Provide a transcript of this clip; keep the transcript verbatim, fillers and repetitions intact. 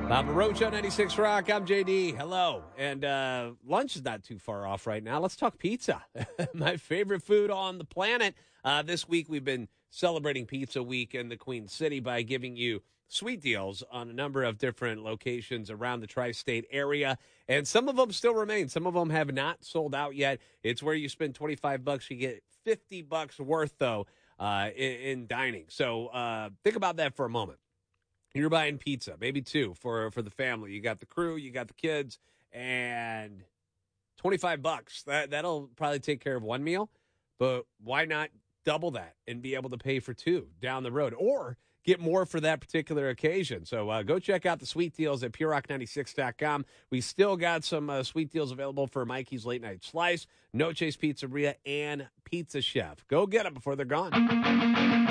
Papa Roach on ninety-six Rock. I'm J D. Hello. And uh, lunch is not too far off right now. Let's talk pizza. My favorite food on the planet. Uh, this week we've been celebrating Pizza Week in the Queen City by giving you sweet deals on a number of different locations around the tri-state area. And some of them still remain. Some of them have not sold out yet. It's where you spend twenty-five bucks, you get fifty bucks worth, though, uh, in, in dining. So uh, think about that for a moment. You're buying pizza, maybe two for, for the family. You got the crew, you got the kids, and twenty-five bucks. That, that'll probably take care of one meal, but why not double that and be able to pay for two down the road or get more for that particular occasion? So uh, go check out the sweet deals at pure rock ninety-six dot com. We still got some uh, sweet deals available for Mikey's Late Night Slice, No Chase Pizzeria, and Pizza Chef. Go get them before they're gone.